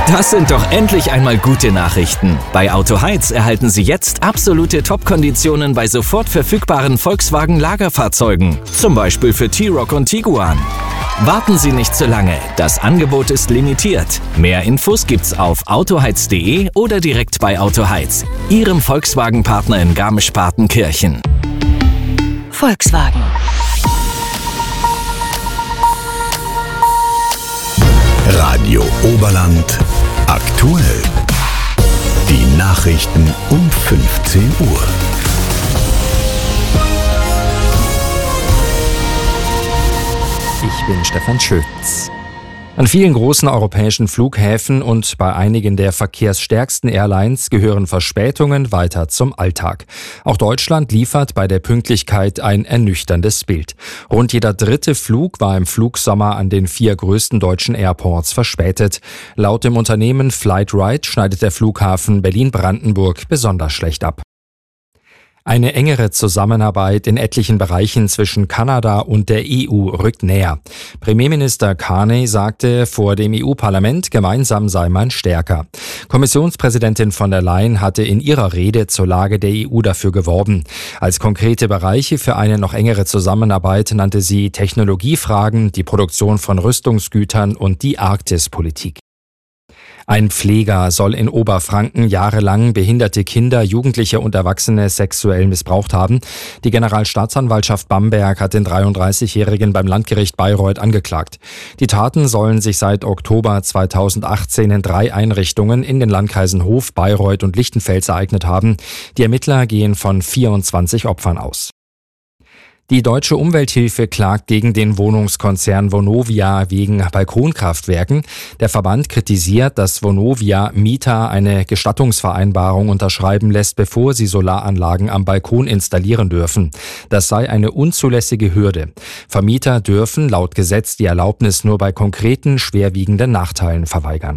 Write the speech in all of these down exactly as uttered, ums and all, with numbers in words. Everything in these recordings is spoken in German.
Das sind doch endlich einmal gute Nachrichten. Bei Auto Heiz erhalten Sie jetzt absolute Top-Konditionen bei sofort verfügbaren Volkswagen-Lagerfahrzeugen. Zum Beispiel für T-Roc und Tiguan. Warten Sie nicht zu lange. Das Angebot ist limitiert. Mehr Infos gibt's auf autoheiz punkt de oder direkt bei Auto Heiz, Ihrem Volkswagen-Partner in Garmisch-Partenkirchen. Volkswagen. Radio Oberland aktuell. Die Nachrichten um fünfzehn Uhr. Ich bin Stefan Schütz. An vielen großen europäischen Flughäfen und bei einigen der verkehrsstärksten Airlines gehören Verspätungen weiter zum Alltag. Auch Deutschland liefert bei der Pünktlichkeit ein ernüchterndes Bild. Rund jeder dritte Flug war im Flugsommer an den vier größten deutschen Airports verspätet. Laut dem Unternehmen Flightride schneidet der Flughafen Berlin-Brandenburg besonders schlecht ab. Eine engere Zusammenarbeit in etlichen Bereichen zwischen Kanada und der E U rückt näher. Premierminister Carney sagte vor dem E U-Parlament, gemeinsam sei man stärker. Kommissionspräsidentin von der Leyen hatte in ihrer Rede zur Lage der E U dafür geworben. Als konkrete Bereiche für eine noch engere Zusammenarbeit nannte sie Technologiefragen, die Produktion von Rüstungsgütern und die Arktispolitik. Ein Pfleger soll in Oberfranken jahrelang behinderte Kinder, Jugendliche und Erwachsene sexuell missbraucht haben. Die Generalstaatsanwaltschaft Bamberg hat den dreiunddreißigjährigen beim Landgericht Bayreuth angeklagt. Die Taten sollen sich seit Oktober zweitausendachtzehn in drei Einrichtungen in den Landkreisen Hof, Bayreuth und Lichtenfels ereignet haben. Die Ermittler gehen von vierundzwanzig Opfern aus. Die Deutsche Umwelthilfe klagt gegen den Wohnungskonzern Vonovia wegen Balkonkraftwerken. Der Verband kritisiert, dass Vonovia Mieter eine Gestattungsvereinbarung unterschreiben lässt, bevor sie Solaranlagen am Balkon installieren dürfen. Das sei eine unzulässige Hürde. Vermieter dürfen laut Gesetz die Erlaubnis nur bei konkreten, schwerwiegenden Nachteilen verweigern.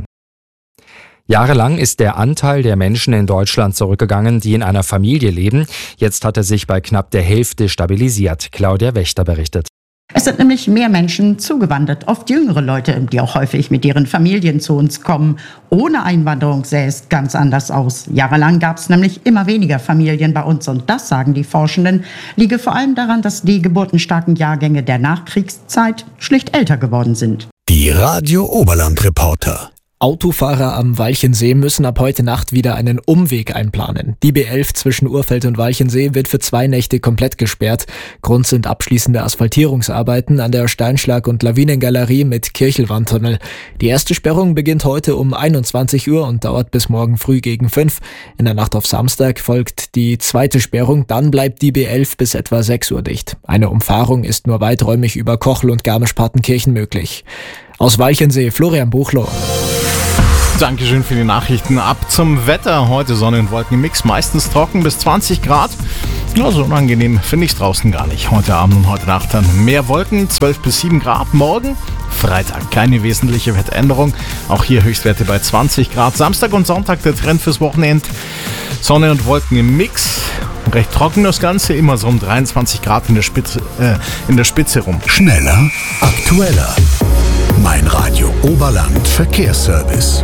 Jahrelang ist der Anteil der Menschen in Deutschland zurückgegangen, die in einer Familie leben. Jetzt hat er sich bei knapp der Hälfte stabilisiert. Claudia Wächter berichtet. Es sind nämlich mehr Menschen zugewandert, oft jüngere Leute, die auch häufig mit ihren Familien zu uns kommen. Ohne Einwanderung sähe es ganz anders aus. Jahrelang gab es nämlich immer weniger Familien bei uns und das, sagen die Forschenden, liege vor allem daran, dass die geburtenstarken Jahrgänge der Nachkriegszeit schlicht älter geworden sind. Die Radio Oberland Reporter. Autofahrer am Walchensee müssen ab heute Nacht wieder einen Umweg einplanen. Die B elf zwischen Urfeld und Walchensee wird für zwei Nächte komplett gesperrt. Grund sind abschließende Asphaltierungsarbeiten an der Steinschlag- und Lawinengalerie mit Kirchelwandtunnel. Die erste Sperrung beginnt heute um einundzwanzig Uhr und dauert bis morgen früh gegen fünf. In der Nacht auf Samstag folgt die zweite Sperrung, dann bleibt die B elf bis etwa sechs Uhr dicht. Eine Umfahrung ist nur weiträumig über Kochel und Garmisch-Partenkirchen möglich. Aus Walchensee, Florian Buchloh. Dankeschön für die Nachrichten. Ab zum Wetter. Heute Sonne- und Wolkenmix, meistens trocken bis zwanzig Grad. Ja, so unangenehm finde ich es draußen gar nicht. Heute Abend und heute Nacht dann mehr Wolken, zwölf bis sieben Grad. Morgen, Freitag, keine wesentliche Wetteränderung. Auch hier Höchstwerte bei zwanzig Grad. Samstag und Sonntag der Trend fürs Wochenende. Sonne und Wolken im Mix. Recht trocken das Ganze, immer so um dreiundzwanzig Grad in der Spitze, äh, in der Spitze rum. Schneller, aktueller. Mein Radio Oberland Verkehrsservice.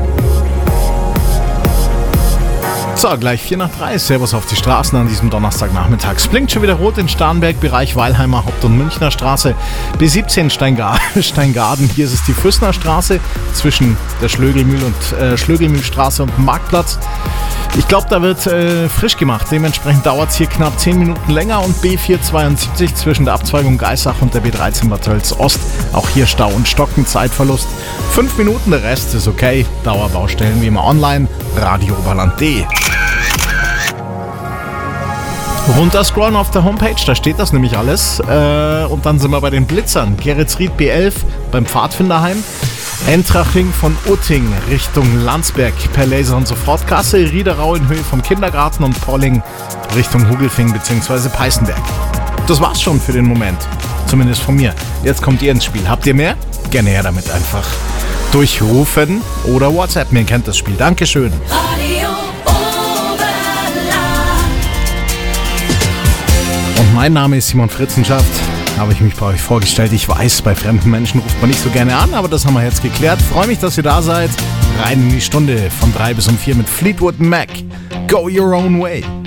So, gleich vier nach drei. Servus auf die Straßen an diesem Donnerstagnachmittag. Es blinkt schon wieder rot in Starnberg, Bereich Weilheimer Haupt- und Münchner Straße. B siebzehn Steinga- Steingaden. Hier ist es die Füssner Straße zwischen der Schlögelmühl und äh, Schlögelmühlstraße und Marktplatz. Ich glaube, da wird äh, frisch gemacht. Dementsprechend dauert es hier knapp zehn Minuten länger. Und B vierhundertzweiundsiebzig zwischen der Abzweigung Geissach und der B dreizehn Bad Tölz Ost. Auch hier Stau und Stocken, Zeitverlust. Fünf Minuten, der Rest ist okay. Dauerbaustellen wie immer online. Radio Oberland punkt de. Runterscrollen auf der Homepage, da steht das nämlich alles. Äh, und dann sind wir bei den Blitzern. Geretsried B elf beim Pfadfinderheim. Entraching von Utting Richtung Landsberg per Laser- und Sofortkasse. Riederau in Höhe vom Kindergarten und Polling Richtung Hugelfing bzw. Peißenberg. Das war's schon für den Moment. Zumindest von mir. Jetzt kommt ihr ins Spiel. Habt ihr mehr? Gerne her damit einfach. Durchrufen oder WhatsApp. Mir kennt das Spiel. Dankeschön. Radio Oberland. Und mein Name ist Simon Fritzenschaft. Habe ich mich bei euch vorgestellt. Ich weiß, bei fremden Menschen ruft man nicht so gerne an, aber das haben wir jetzt geklärt. Freue mich, dass ihr da seid. rein in die Stunde von drei bis um vier mit Fleetwood Mac. Go your own way.